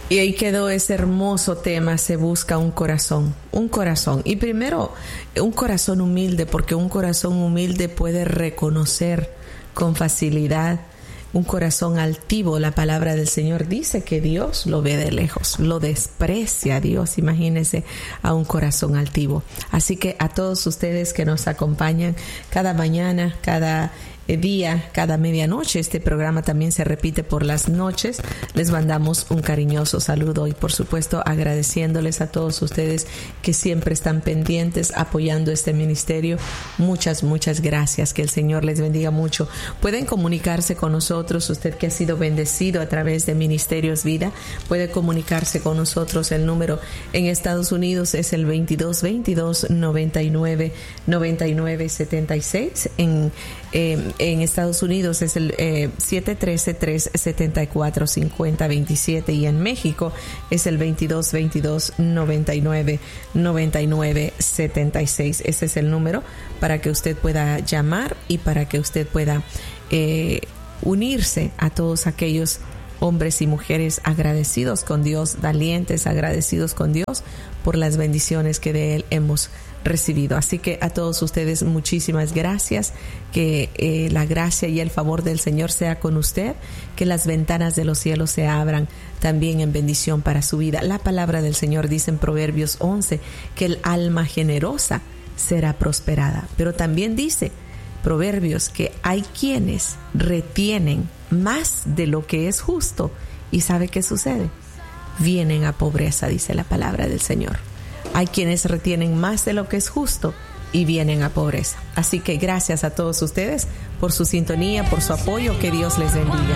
Y ahí quedó ese hermoso tema, se busca un corazón. Y primero, un corazón humilde, porque un corazón humilde puede reconocer con facilidad. Un corazón altivo, la palabra del Señor dice que Dios lo ve de lejos, lo desprecia Dios, imagínense a un corazón altivo. Así que a todos ustedes que nos acompañan cada mañana, cada día, cada medianoche, este programa también se repite por las noches, les mandamos un cariñoso saludo y por supuesto agradeciéndoles a todos ustedes que siempre están pendientes, apoyando este ministerio. Muchas gracias, que el Señor les bendiga mucho. Pueden comunicarse con nosotros, usted que ha sido bendecido a través de Ministerios Vida, puede comunicarse con nosotros. El número en Estados Unidos es el 2222-9976. En Estados Unidos es el 713-374-5027 y en México es el 2222-9976. Ese es el número para que usted pueda llamar y para que usted pueda unirse a todos aquellos hombres y mujeres agradecidos con Dios, valientes, agradecidos con Dios por las bendiciones que de Él hemos recibido. Así que a todos ustedes muchísimas gracias, que la gracia y el favor del Señor sea con usted, que las ventanas de los cielos se abran también en bendición para su vida. La palabra del Señor dice en Proverbios 11 que el alma generosa será prosperada, pero también dice Proverbios que hay quienes retienen más de lo que es justo y ¿sabe qué sucede? Vienen a pobreza, dice la palabra del Señor. Hay quienes retienen más de lo que es justo y vienen a pobreza. Así que gracias a todos ustedes por su sintonía, por su apoyo. Que Dios les bendiga.